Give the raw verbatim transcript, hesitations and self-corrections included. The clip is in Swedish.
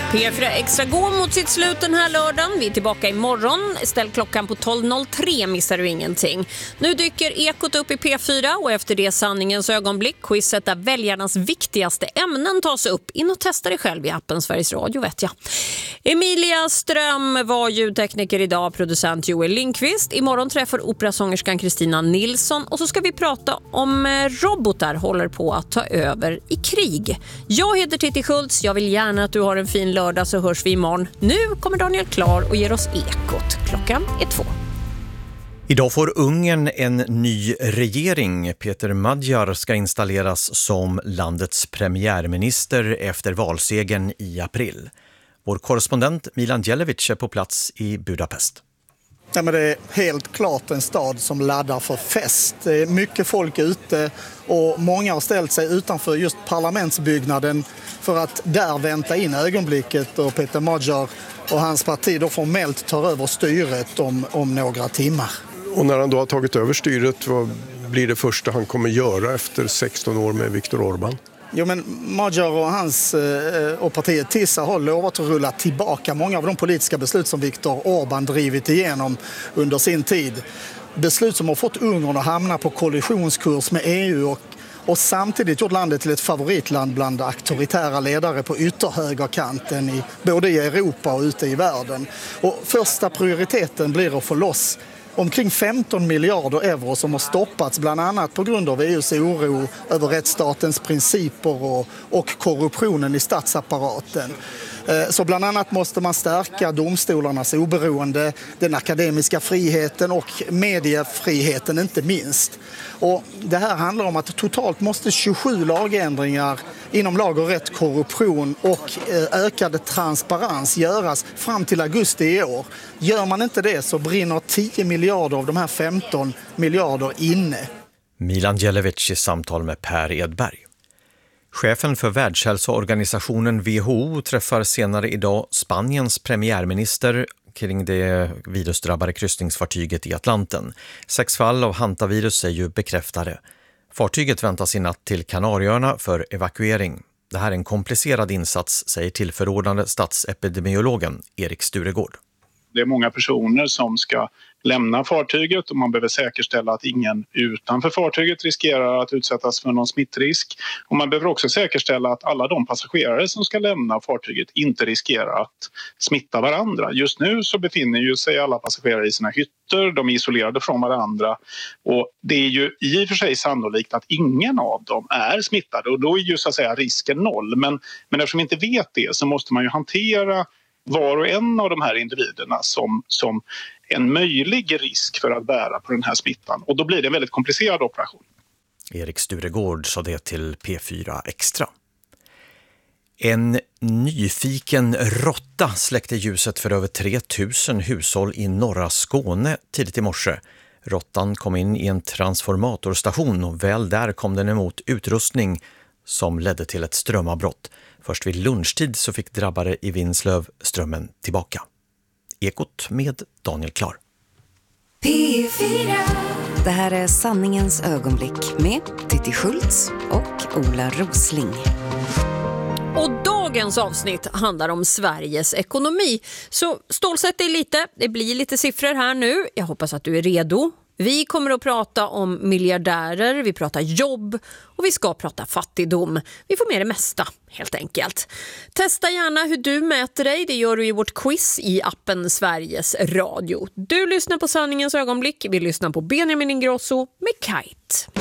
P fyra Extra går mot sitt slut den här lördagen. Vi är tillbaka imorgon. Ställ klockan på tolv noll tre, missar du ingenting. Nu dyker Ekot upp i P fyra och efter det sanningens ögonblick. Quizet där väljarnas viktigaste ämnen tas upp. In och testa det själv i appen Sveriges Radio, vet jag. Emilia Ström var ljudtekniker idag, producent Joel Lindqvist. Imorgon träffar operasångerskan Kristina Nilsson och så ska vi prata om robotar håller på att ta över i krig. Jag heter Titti Schultz. Jag vill gärna att du har en fin lördag, så hörs vi imorgon. Nu kommer Daniel Klar och ger oss Ekot. Klockan är två. Idag får Ungern en ny regering. Peter Magyar ska installeras som landets premiärminister efter valsegern i april. Vår korrespondent Milan Djelevic är på plats i Budapest. Ja, men det är helt klart en stad som laddar för fest. Det är mycket folk ute och många har ställt sig utanför just parlamentsbyggnaden för att där vänta in ögonblicket och Peter Magyar och hans parti då formellt tar över styret om, om några timmar. Och när han då har tagit över styret, vad blir det första han kommer göra efter sexton år med Viktor Orbán? Jo, men Magyar och hans och partiet Tissa har lovat att rulla tillbaka många av de politiska beslut som Viktor Orbán drivit igenom under sin tid. Beslut som har fått Ungern att hamna på kollisionskurs med E U och, och samtidigt gjort landet till ett favoritland bland auktoritära ledare på ytterhögerkanten i, både i Europa och ute i världen. Och första prioriteten blir att få loss omkring femton miljarder euro som har stoppats bland annat på grund av E U:s oro över rättsstatens principer och, och korruptionen i statsapparaten. Så bland annat måste man stärka domstolarnas oberoende, den akademiska friheten och mediefriheten inte minst. Och det här handlar om att totalt måste tjugosju lagändringar inom lag och rätt, korruption och ökad transparens göras fram till augusti i år. Gör man inte det så brinner tio miljarder av de här femton miljarder inne. Milan Djelevic i samtal med Per Edberg. Chefen för Världshälsoorganisationen W H O träffar senare idag Spaniens premiärminister kring det virusdrabbade kryssningsfartyget i Atlanten. Sex fall av hantavirus är ju bekräftade. Fartyget väntas i natt till Kanarieöarna för evakuering. Det här är en komplicerad insats, säger tillförordnande statsepidemiologen Erik Sturegård. Det är många personer som ska lämna fartyget och man behöver säkerställa att ingen utanför fartyget riskerar att utsättas för någon smittrisk. Och man behöver också säkerställa att alla de passagerare som ska lämna fartyget inte riskerar att smitta varandra. Just nu så befinner ju sig alla passagerare i sina hytter, de är isolerade från varandra och det är ju i och för sig sannolikt att ingen av dem är smittade och då är ju så att säga risken noll. Men, men eftersom vi inte vet det så måste man ju hantera var och en av de här individerna som, som en möjlig risk för att bära på den här smittan. Och då blir det en väldigt komplicerad operation. Erik Sturegård sa det till P fyra Extra. En nyfiken råtta släckte ljuset för över tre tusen hushåll i norra Skåne tidigt i morse. Råttan kom in i en transformatorstation och väl där kom den emot utrustning som ledde till ett strömavbrott. Först vid lunchtid så fick drabbare i Vinslöv strömmen tillbaka. Ekot med Daniel Klar. P fyra. Det här är sanningens ögonblick med Titti Schultz och Ola Rosling. Och dagens avsnitt handlar om Sveriges ekonomi. Så stålsätt dig lite, det blir lite siffror här nu. Jag hoppas att du är redo. Vi kommer att prata om miljardärer, vi pratar jobb och vi ska prata fattigdom. Vi får med det mesta helt enkelt. Testa gärna hur du mäter dig, det gör du i vårt quiz i appen Sveriges Radio. Du lyssnar på sanningens ögonblick, vi lyssnar på Benjamin Ingrosso med Kite.